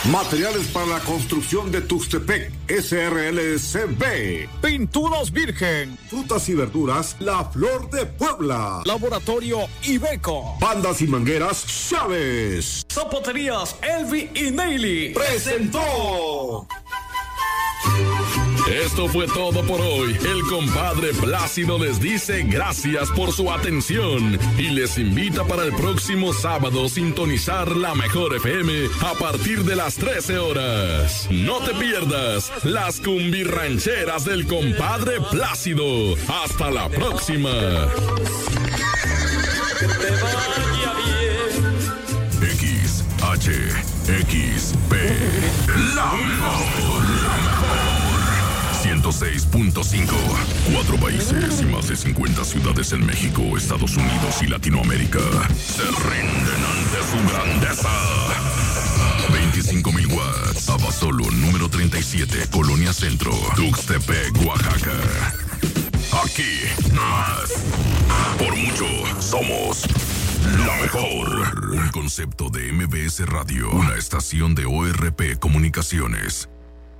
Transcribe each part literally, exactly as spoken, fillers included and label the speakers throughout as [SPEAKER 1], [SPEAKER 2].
[SPEAKER 1] Materiales para la construcción de Tuxtepec, S R L C B.
[SPEAKER 2] Pinturas Virgen.
[SPEAKER 1] Frutas y verduras, La Flor de Puebla.
[SPEAKER 2] Laboratorio Ibeco.
[SPEAKER 1] Bandas y mangueras, Chávez.
[SPEAKER 2] Zapaterías Elvi y Neily.
[SPEAKER 1] Presentó.
[SPEAKER 3] Esto fue todo por hoy. El compadre Plácido les dice gracias por su atención y les invita para el próximo sábado sintonizar la Mejor F M a partir de las trece horas. No te pierdas las cumbirrancheras del compadre Plácido. Hasta la próxima.
[SPEAKER 2] Que te vaya bien.
[SPEAKER 3] X H X P La Mejor. ciento seis punto cinco. Cuatro países y más de cincuenta ciudades en México, Estados Unidos y Latinoamérica se rinden ante su grandeza. veinticinco mil watts. Abasolo, número treinta y siete, Colonia Centro, Tuxtepec, Oaxaca. Aquí, más. Por mucho, somos la mejor. Un concepto de M B S Radio, una estación de O R P Comunicaciones.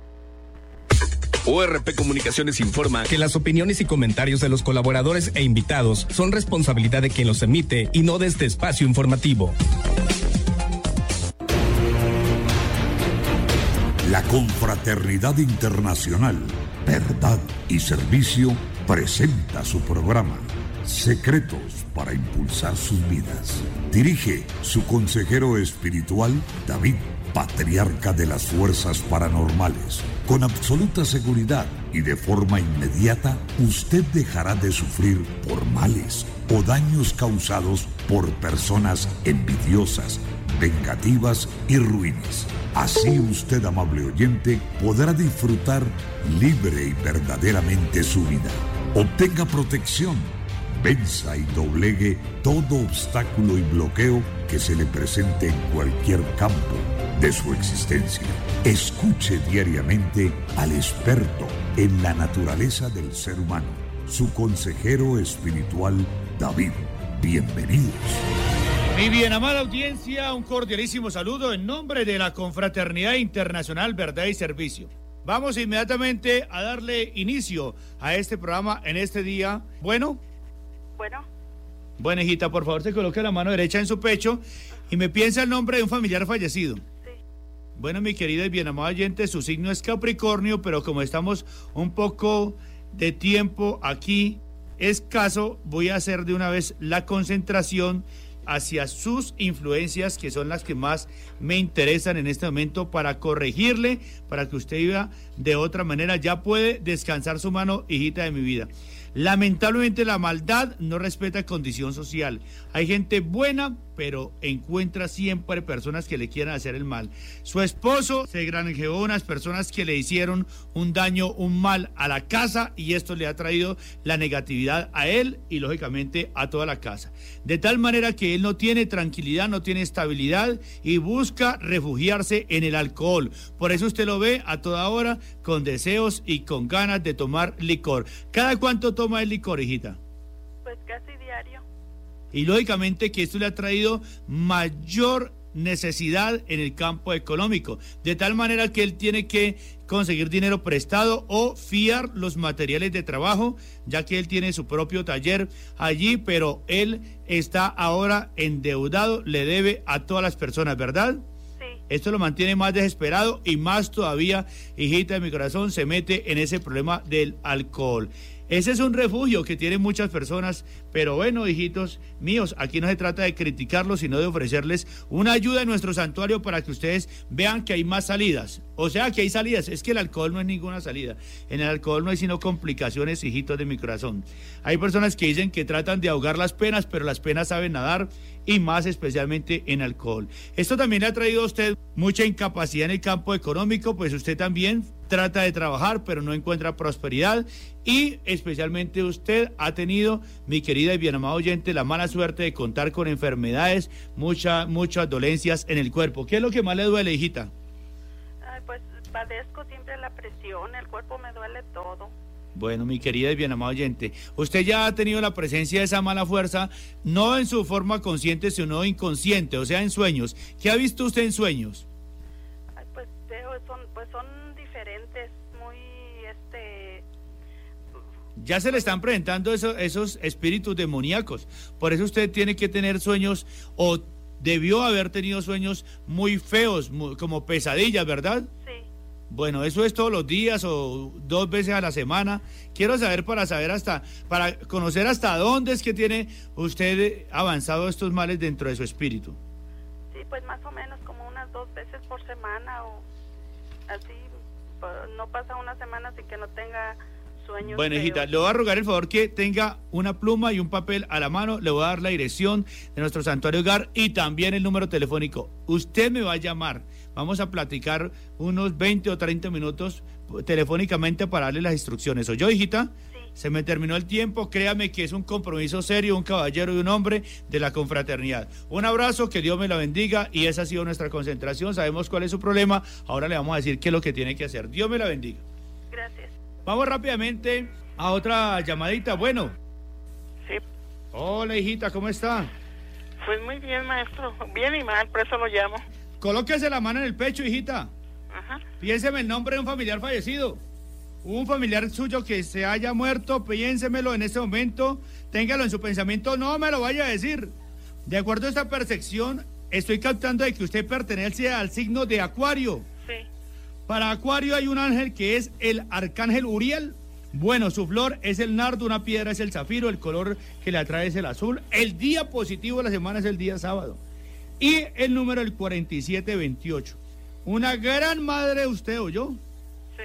[SPEAKER 4] O R P Comunicaciones informa que las opiniones y comentarios de los colaboradores e invitados son responsabilidad de quien los emite y no de este espacio informativo.
[SPEAKER 5] La Confraternidad Internacional, Verdad y Servicio presenta su programa Secretos para impulsar sus vidas. Dirige su consejero espiritual, David, patriarca de las fuerzas paranormales. Con absoluta seguridad y de forma inmediata, usted dejará de sufrir por males o daños causados por personas envidiosas, vengativas y ruines. Así usted, amable oyente, podrá disfrutar libre y verdaderamente su vida. Obtenga protección, venza y doblegue todo obstáculo y bloqueo que se le presente en cualquier campo de su existencia. Escuche diariamente al experto en la naturaleza del ser humano, su consejero espiritual, David. Bienvenidos.
[SPEAKER 6] Mi bien amada audiencia, un cordialísimo saludo en nombre de la Confraternidad Internacional Verdad y Servicio. Vamos inmediatamente a darle inicio a este programa en este día. Bueno.
[SPEAKER 7] Bueno.
[SPEAKER 6] Bueno, hijita, por favor, se coloque la mano derecha en su pecho y me piensa el nombre de un familiar fallecido.
[SPEAKER 7] Sí.
[SPEAKER 6] Bueno, mi querida y bien amada oyente, su signo es Capricornio, pero como estamos un poco de tiempo aquí escaso, voy a hacer de una vez la concentración hacia sus influencias, que son las que más me interesan en este momento, para corregirle, para que usted viva de otra manera. Ya puede descansar su mano, hijita de mi vida. Lamentablemente la maldad no respeta condición social. Hay gente buena, pero encuentra siempre personas que le quieran hacer el mal. Su esposo se granjeó unas personas que le hicieron un daño, un mal a la casa, y esto le ha traído la negatividad a él y lógicamente a toda la casa. De tal manera que él no tiene tranquilidad, no tiene estabilidad y busca refugiarse en el alcohol. Por eso usted lo ve a toda hora con deseos y con ganas de tomar licor. ¿Cada cuánto toma el licor, hijita?
[SPEAKER 7] Pues casi diario.
[SPEAKER 6] Y lógicamente que esto le ha traído mayor necesidad en el campo económico, de tal manera que él tiene que conseguir dinero prestado o fiar los materiales de trabajo, ya que él tiene su propio taller allí, pero él está ahora endeudado, le debe a todas las personas, ¿verdad?
[SPEAKER 7] Sí.
[SPEAKER 6] Esto lo mantiene más desesperado y más todavía, hijita de mi corazón, se mete en ese problema del alcohol. Ese es un refugio que tienen muchas personas, pero bueno, hijitos míos, aquí no se trata de criticarlos, sino de ofrecerles una ayuda en nuestro santuario para que ustedes vean que hay más salidas. O sea, que hay salidas, es que el alcohol no es ninguna salida. En el alcohol no hay sino complicaciones, hijitos de mi corazón. Hay personas que dicen que tratan de ahogar las penas, pero las penas saben nadar, y más especialmente en alcohol. Esto también le ha traído a usted mucha incapacidad en el campo económico, pues usted también trata de trabajar, pero no encuentra prosperidad, y especialmente usted ha tenido, mi querida y bien amada oyente, la mala suerte de contar con enfermedades, muchas, muchas dolencias en el cuerpo. ¿Qué es lo que más le duele, hijita?
[SPEAKER 7] Ay, pues padezco siempre la presión, el cuerpo me duele todo.
[SPEAKER 6] Bueno, mi querida y bien amada oyente, usted ya ha tenido la presencia de esa mala fuerza, no en su forma consciente, sino inconsciente, o sea, en sueños. ¿Qué ha visto usted en sueños?
[SPEAKER 7] Ay, pues pues son diferentes, muy, este...
[SPEAKER 6] Ya se le están presentando eso, esos espíritus demoníacos. Por eso usted tiene que tener sueños, o debió haber tenido sueños muy feos, muy, como pesadillas, ¿verdad?
[SPEAKER 7] Sí.
[SPEAKER 6] Bueno, eso es todos los días o dos veces a la semana. Quiero saber para saber hasta, para conocer hasta dónde es que tiene usted avanzado estos males dentro de su espíritu.
[SPEAKER 7] Sí, pues más o menos como unas dos veces por semana o así. No pasa una semana sin que no tenga sueños.
[SPEAKER 6] Bueno,
[SPEAKER 7] feos.
[SPEAKER 6] hijita, le voy a rogar el favor que tenga una pluma y un papel a la mano. Le voy a dar la dirección de nuestro santuario hogar y también el número telefónico. Usted me va a llamar. Vamos a platicar unos veinte o treinta minutos telefónicamente para darle las instrucciones. ¿Oyó, hijita?
[SPEAKER 7] Sí.
[SPEAKER 6] Se me terminó el tiempo. Créame que es un compromiso serio, un caballero y un hombre de la confraternidad. Un abrazo, que Dios me la bendiga, y esa ha sido nuestra concentración. Sabemos cuál es su problema. Ahora le vamos a decir qué es lo que tiene que hacer. Dios me la bendiga.
[SPEAKER 7] Gracias.
[SPEAKER 6] Vamos rápidamente a otra llamadita. Bueno.
[SPEAKER 8] Sí.
[SPEAKER 6] Hola, hijita, ¿cómo está?
[SPEAKER 8] Pues muy bien, maestro. Bien y mal, por eso lo llamo.
[SPEAKER 6] Colóquese la mano en el pecho, hijita.
[SPEAKER 8] Ajá.
[SPEAKER 6] Piénseme el nombre de un familiar fallecido. Un familiar suyo que se haya muerto, piénsemelo en este momento. Téngalo en su pensamiento, no me lo vaya a decir. De acuerdo a esta percepción, estoy captando de que usted pertenece al signo de Acuario.
[SPEAKER 8] Sí.
[SPEAKER 6] Para Acuario hay un ángel que es el arcángel Uriel. Bueno, su flor es el nardo, una piedra es el zafiro, el color que le atrae es el azul. El día positivo de la semana es el día sábado. Y el número el cuarenta y siete veintiocho. Una gran madre usted, ¿oyó?
[SPEAKER 8] Sí.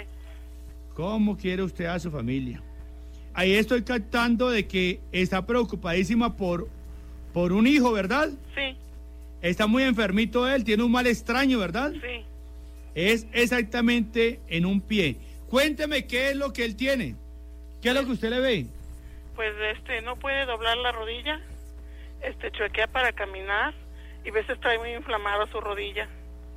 [SPEAKER 6] ¿Cómo quiere usted a su familia? Ahí estoy captando de que está preocupadísima por, por un hijo, ¿verdad?
[SPEAKER 8] Sí.
[SPEAKER 6] Está muy enfermito él, tiene un mal extraño, ¿verdad?
[SPEAKER 8] Sí.
[SPEAKER 6] Es exactamente en un pie. Cuénteme qué es lo que él tiene. ¿Qué es lo que usted le ve?
[SPEAKER 8] Pues este, no puede doblar la rodilla, este, chuequea para caminar y a veces trae muy inflamado su rodilla.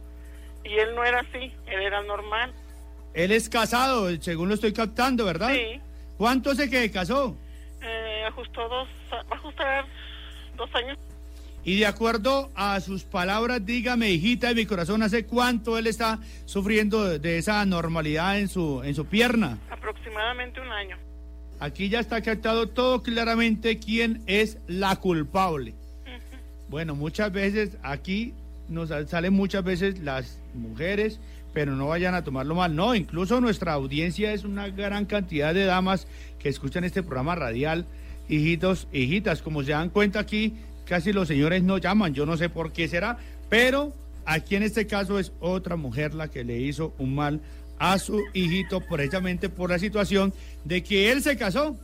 [SPEAKER 8] Y él no era así, él era normal.
[SPEAKER 6] Él es casado, según lo estoy captando, ¿verdad?
[SPEAKER 8] Sí.
[SPEAKER 6] ¿Cuánto se que casó?
[SPEAKER 8] Eh, ajustó dos, va a ajustar dos años.
[SPEAKER 6] Y de acuerdo a sus palabras, dígame, hijita de mi corazón, ¿hace cuánto él está sufriendo de, de esa anormalidad en su, en su pierna?
[SPEAKER 8] Aproximadamente un año.
[SPEAKER 6] Aquí ya está captado todo claramente quién es la culpable.
[SPEAKER 8] Uh-huh.
[SPEAKER 6] Bueno, muchas veces aquí nos salen muchas veces las mujeres, pero no vayan a tomarlo mal. No, incluso nuestra audiencia es una gran cantidad de damas que escuchan este programa radial. Hijitos, hijitas, como se dan cuenta aquí, casi los señores no llaman, yo no sé por qué será, pero aquí en este caso es otra mujer la que le hizo un mal a su hijito, precisamente por la situación de que él se casó.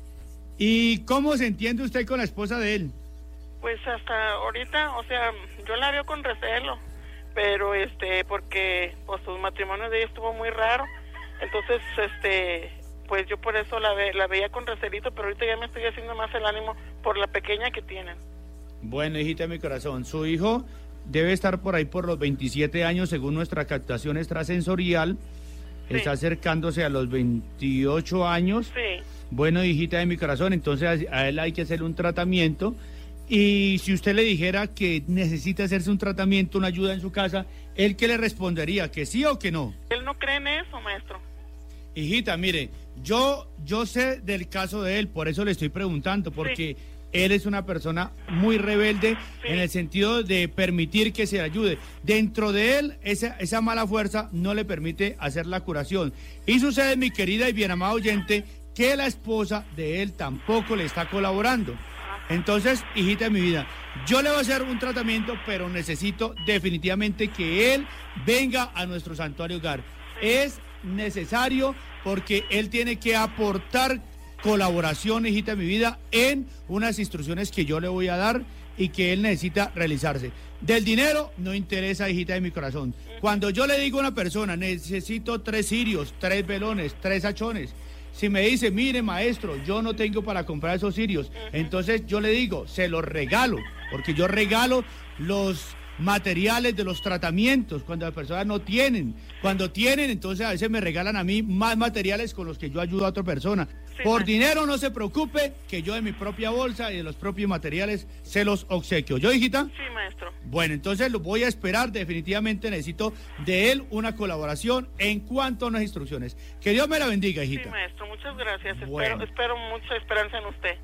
[SPEAKER 6] ¿Y cómo se entiende usted con la esposa de él?
[SPEAKER 8] Pues hasta ahorita, o sea, yo la veo con recelo, pero este, porque pues su matrimonio de ella estuvo muy raro, entonces este, pues yo por eso la, ve, la veía con recelito, pero ahorita ya me estoy haciendo más el ánimo por la pequeña que tienen.
[SPEAKER 6] Bueno, hijita de mi corazón, su hijo debe estar por ahí por los veintisiete años, según nuestra captación extrasensorial. Sí. Está acercándose a los veintiocho años.
[SPEAKER 8] Sí.
[SPEAKER 6] Bueno, hijita de mi corazón, entonces a él hay que hacerle un tratamiento. Y si usted le dijera que necesita hacerse un tratamiento, una ayuda en su casa, ¿él qué le respondería? ¿Que sí o que no?
[SPEAKER 8] Él no cree en eso, maestro.
[SPEAKER 6] Hijita, mire, yo, yo sé del caso de él, por eso le estoy preguntando, porque... Sí. Él es una persona muy rebelde, sí, en el sentido de permitir que se le ayude. Dentro de él, esa, esa mala fuerza no le permite hacer la curación. Y sucede, mi querida y bien amada oyente, que la esposa de él tampoco le está colaborando. Entonces, hijita de mi vida, yo le voy a hacer un tratamiento, pero necesito definitivamente que él venga a nuestro santuario hogar. Es necesario porque él tiene que aportar colaboración, hijita de mi vida, en unas instrucciones que yo le voy a dar y que él necesita realizarse. Del dinero no interesa, hijita de mi corazón. Cuando yo le digo a una persona, necesito tres cirios, tres velones, tres hachones, si me dice, mire maestro, yo no tengo para comprar esos cirios, entonces yo le digo, se los regalo, porque yo regalo los materiales de los tratamientos, cuando las personas no tienen. Cuando tienen, entonces a veces me regalan a mí más materiales con los que yo ayudo a otra persona.
[SPEAKER 8] Sí,
[SPEAKER 6] Por
[SPEAKER 8] maestro.
[SPEAKER 6] dinero no se preocupe, que yo de mi propia bolsa y de los propios materiales se los obsequio. ¿Yo, hijita?
[SPEAKER 8] Sí, maestro.
[SPEAKER 6] Bueno, entonces lo voy a esperar, definitivamente necesito de él una colaboración en cuanto a unas instrucciones. Que Dios me la bendiga, hijita.
[SPEAKER 8] Sí, maestro, muchas gracias.
[SPEAKER 6] Bueno.
[SPEAKER 8] Espero, espero mucha esperanza en usted.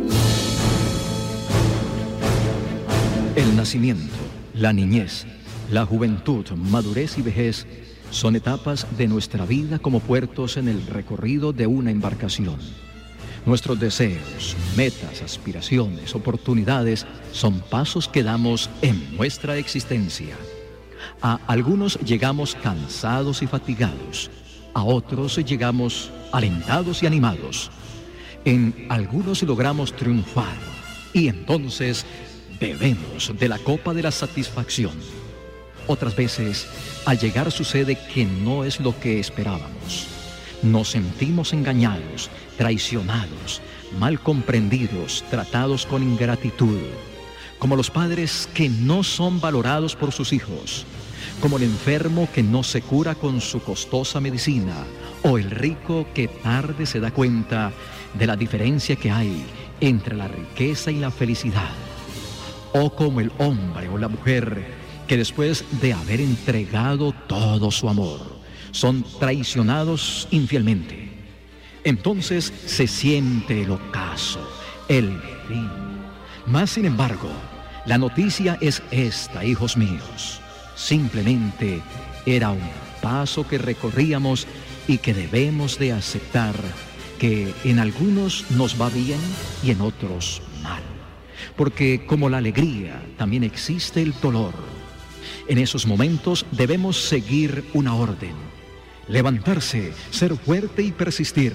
[SPEAKER 9] El nacimiento, la niñez, la juventud, madurez y vejez son etapas de nuestra vida como puertos en el recorrido de una embarcación. Nuestros deseos, metas, aspiraciones, oportunidades son pasos que damos en nuestra existencia. A algunos llegamos cansados y fatigados, a otros llegamos alentados y animados. En algunos logramos triunfar y entonces bebemos de la copa de la satisfacción. Otras veces, al llegar sucede que no es lo que esperábamos. Nos sentimos engañados, traicionados, mal comprendidos, tratados con ingratitud, como los padres que no son valorados por sus hijos, como el enfermo que no se cura con su costosa medicina, o el rico que tarde se da cuenta de la diferencia que hay entre la riqueza y la felicidad, o como el hombre o la mujer que después de haber entregado todo su amor, son traicionados infielmente. Entonces se siente el ocaso, el fin. Mas, sin embargo, la noticia es esta, hijos míos. Simplemente era un paso que recorríamos y que debemos de aceptar, que en algunos nos va bien y en otros mal. Porque como la alegría, también existe el dolor. En esos momentos debemos seguir una orden: levantarse, ser fuerte y persistir.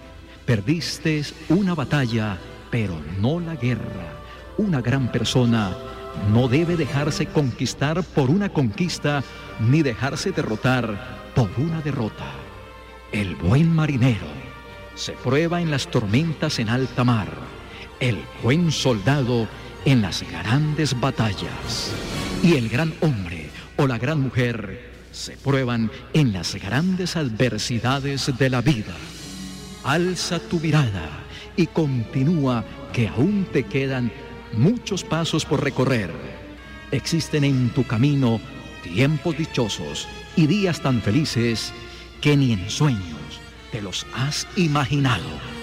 [SPEAKER 9] Perdiste una batalla, pero no la guerra. Una gran persona no debe dejarse conquistar por una conquista, ni dejarse derrotar por una derrota. El buen marinero se prueba en las tormentas en alta mar. El buen soldado en las grandes batallas. Y el gran hombre o la gran mujer se prueban en las grandes adversidades de la vida. Alza tu mirada y continúa, que aún te quedan muchos pasos por recorrer. Existen en tu camino tiempos dichosos y días tan felices que ni en sueños te los has imaginado.